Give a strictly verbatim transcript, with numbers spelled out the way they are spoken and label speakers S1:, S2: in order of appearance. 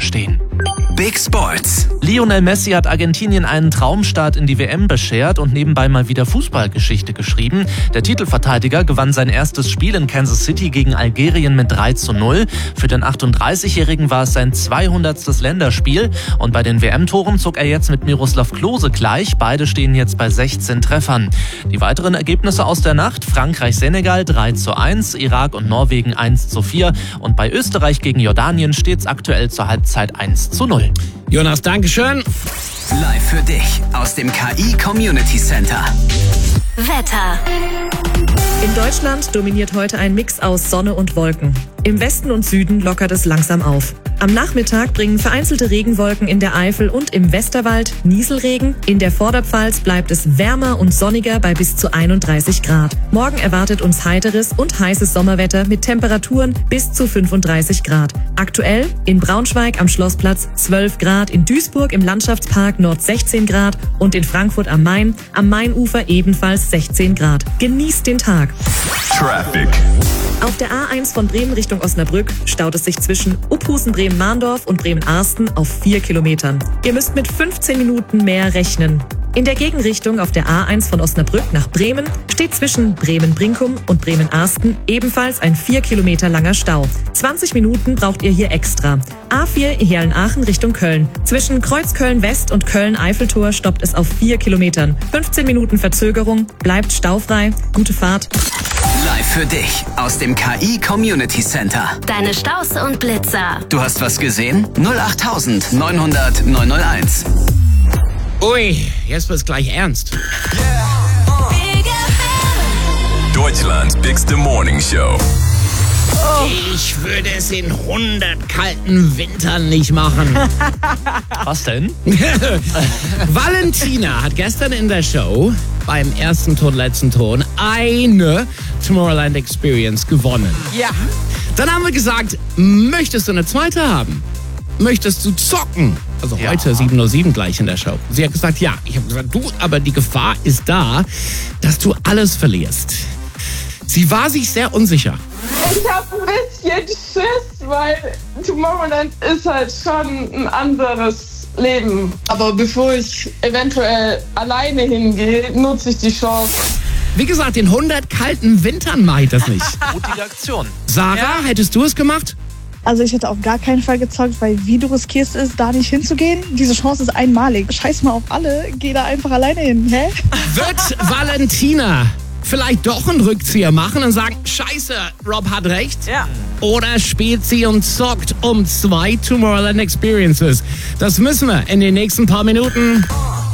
S1: stehen.
S2: Big Sports.
S1: Lionel Messi hat Argentinien einen Traumstart in die W M beschert und nebenbei mal wieder Fußballgeschichte geschrieben. Der Titelverteidiger gewann sein erstes Spiel in Kansas City gegen Algerien mit drei zu null. Für den achtunddreißigjährigen war es sein zweihundertstes Länderspiel. Und bei den W M-Toren zog er jetzt mit Miroslav Klose gleich. Beide stehen jetzt bei sechzehn Treffern. Die weiteren Ergebnisse aus der Nacht: Frankreich-Senegal drei zu eins, Irak und Norwegen eins zu vier. Und bei Österreich gegen Jordanien steht es aktuell zur Halbzeit eins zu null.
S3: Jonas, Dankeschön.
S2: Live für dich aus dem K I Community Center.
S4: Wetter.
S5: In Deutschland dominiert heute ein Mix aus Sonne und Wolken. Im Westen und Süden lockert es langsam auf. Am Nachmittag bringen vereinzelte Regenwolken in der Eifel und im Westerwald Nieselregen. In der Vorderpfalz bleibt es wärmer und sonniger bei bis zu einunddreißig Grad. Morgen erwartet uns heiteres und heißes Sommerwetter mit Temperaturen bis zu fünfunddreißig Grad. Aktuell in Braunschweig am Schlossplatz zwölf Grad, in Duisburg im Landschaftspark Nord sechzehn Grad und in Frankfurt am Main am Mainufer ebenfalls sechzehn Grad. Genießt den Tag.
S6: Traffic.
S5: Auf der A eins von Bremen Richtung Osnabrück staut es sich zwischen Uphusen-Bremen-Mahndorf und Bremen-Arsten auf vier Kilometern. Ihr müsst mit fünfzehn Minuten mehr rechnen. In der Gegenrichtung auf der A eins von Osnabrück nach Bremen steht zwischen Bremen-Brinkum und Bremen-Arsten ebenfalls ein vier Kilometer langer Stau. zwanzig Minuten braucht ihr hier extra. A vier Heerlen-Aachen Richtung Köln. Zwischen Kreuzköln-West und Köln-Eiffeltor stoppt es auf vier Kilometern. fünfzehn Minuten Verzögerung, bleibt staufrei. Gute Fahrt.
S2: Live für dich aus dem K I Community Center.
S4: Deine Staus und Blitzer.
S2: Du hast was gesehen? null acht neun hundert neun null eins.
S3: Ui, jetzt wird's gleich ernst.
S6: Deutschlands bigste Morning Show.
S3: Ich würde es in hundert kalten Wintern nicht machen.
S1: Was denn?
S3: Valentina hat gestern in der Show beim ersten Ton, letzten Ton eine Tomorrowland Experience gewonnen.
S7: Ja.
S3: Dann haben wir gesagt, möchtest du eine zweite haben? Möchtest du zocken? Also
S1: Ja.
S3: heute sieben Uhr sieben gleich in der Show. Sie hat gesagt, ja. Ich habe gesagt, du, aber die Gefahr ist da, dass du alles verlierst. Sie war sich sehr unsicher.
S7: Ich habe ein bisschen Schiss, weil Tomorrowland ist halt schon ein anderes Leben. Aber bevor ich eventuell alleine hingehe, nutze ich die Chance.
S3: Wie gesagt, in hundert kalten Wintern mache ich das nicht.
S1: Mutige Aktion.
S3: Sarah, hättest du es gemacht?
S8: Also ich hätte auf gar keinen Fall gezockt, weil wie du riskierst es, da nicht hinzugehen. Diese Chance ist einmalig. Scheiß mal auf alle, geh da einfach alleine hin, hä?
S3: Wird Valentina vielleicht doch einen Rückzieher machen und sagen, scheiße, Rob hat recht?
S7: Ja.
S3: Oder spielt sie und zockt um zwei Tomorrowland Experiences? Das müssen wir in den nächsten paar Minuten